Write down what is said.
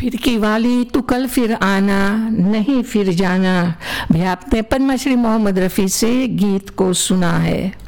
खिड़की वाली तू कल फिर आना, नहीं फिर जाना भी आपने पद्मश्री मोहम्मद रफ़ी से गीत को सुना है।